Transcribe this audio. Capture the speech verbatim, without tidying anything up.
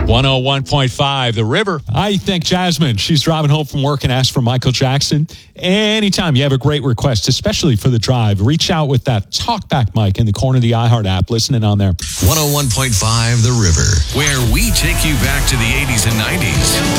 one oh one point five, The River. I thank Jasmine. She's driving home from work and asked for Michael Jackson. Anytime you have a great request, especially for the drive, reach out with that talkback mic in the corner of the iHeart app. Listening on there. one oh one point five The River, where we take you back to the eighties and nineties.